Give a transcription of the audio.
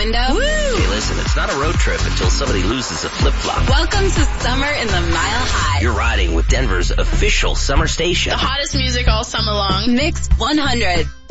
window? Woo! Hey, listen, it's not a road trip until somebody loses a flip-flop. Welcome to Summer in the Mile High. You're riding with Denver's official summer station. The hottest music all summer long. Mix 100.